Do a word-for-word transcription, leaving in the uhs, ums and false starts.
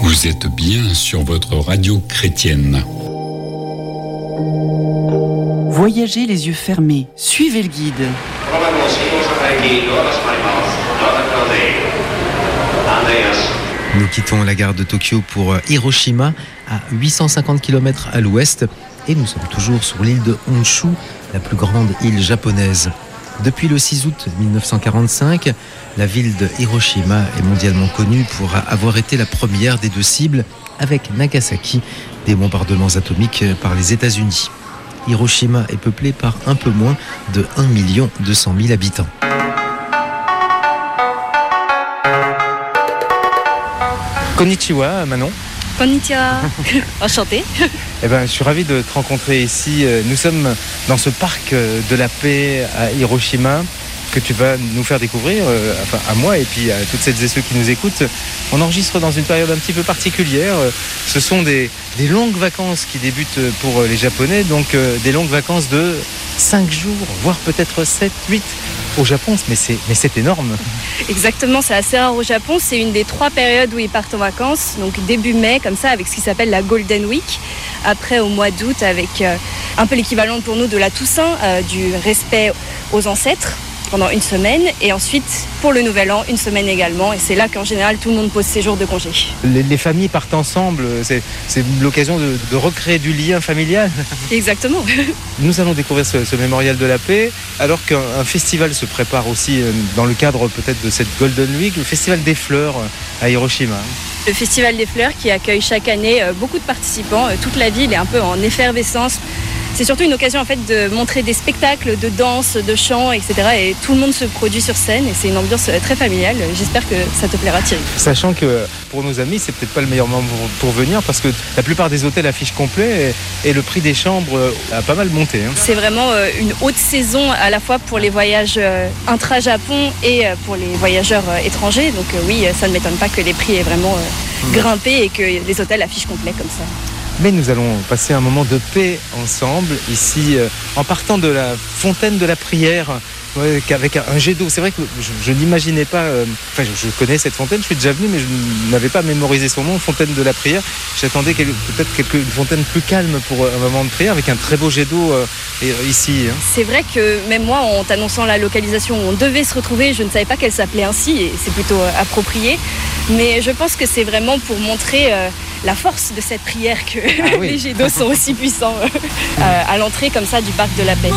Vous êtes bien sur votre radio chrétienne. Voyagez les yeux fermés, suivez le guide. Nous quittons la gare de Tokyo pour Hiroshima, à huit cent cinquante kilomètres à l'ouest, et nous sommes toujours sur l'île de Honshu, la plus grande île japonaise. Depuis le six août mille neuf cent quarante-cinq, la ville de Hiroshima est mondialement connue pour avoir été la première des deux cibles, avec Nagasaki, des bombardements atomiques par les États-Unis. Hiroshima est peuplée par un peu moins de un million deux cent mille habitants. Konnichiwa, Manon. Konnichiwa, enchantée. Eh ben, je suis ravi de te rencontrer ici. Nous sommes dans ce parc de la paix à Hiroshima que tu vas nous faire découvrir, euh, enfin à moi et puis à toutes celles et ceux qui nous écoutent. On enregistre dans une période un petit peu particulière. Ce sont des, des longues vacances qui débutent pour les Japonais, donc euh, des longues vacances de cinq jours, voire peut-être sept, huit au Japon, mais c'est, mais c'est énorme. Exactement, c'est assez rare au Japon. C'est une des trois périodes où ils partent en vacances. Donc début mai, comme ça, avec ce qui s'appelle la Golden Week. Après, au mois d'août, avec euh, un peu l'équivalent pour nous de la Toussaint, euh, du respect aux ancêtres, pendant une semaine. Et ensuite, pour le Nouvel An, une semaine également. Et c'est là qu'en général, tout le monde pose ses jours de congé. Les, les familles partent ensemble. C'est, c'est l'occasion de, de recréer du lien familial. Exactement. Nous allons découvrir ce, ce mémorial de la paix, alors qu'un un festival se prépare aussi dans le cadre peut-être de cette Golden Week, le festival des fleurs à Hiroshima. Le festival des fleurs qui accueille chaque année beaucoup de participants. Toute la ville est un peu en effervescence. C'est surtout une occasion en fait de montrer des spectacles de danse, de chant, et cetera. Et tout le monde se produit sur scène et c'est une ambiance très familiale. J'espère que ça te plaira, Thierry. Sachant que pour nos amis, c'est peut-être pas le meilleur moment pour venir parce que la plupart des hôtels affichent complet et, et le prix des chambres a pas mal monté. Hein. C'est vraiment une haute saison à la fois pour les voyages intra-Japon et pour les voyageurs étrangers. Donc oui, ça ne m'étonne pas que les prix aient vraiment grimpé et que les hôtels affichent complet comme ça. Mais nous allons passer un moment de paix ensemble, ici, euh, en partant de la fontaine de la prière, ouais, avec un, un jet d'eau. C'est vrai que je, je n'imaginais pas, euh, enfin je, je connais cette fontaine, je suis déjà venu, mais je n'avais pas mémorisé son nom, fontaine de la prière. J'attendais quel, peut-être quelque, une fontaine plus calme pour un moment de prière, avec un très beau jet d'eau euh, et, euh, ici. Hein. C'est vrai que même moi, en t'annonçant la localisation où on devait se retrouver, je ne savais pas qu'elle s'appelait ainsi, et c'est plutôt euh, approprié. Mais je pense que c'est vraiment pour montrer euh, la force de cette prière que ah oui. les jets d'eau sont aussi puissants euh, à l'entrée comme ça du parc de la paix.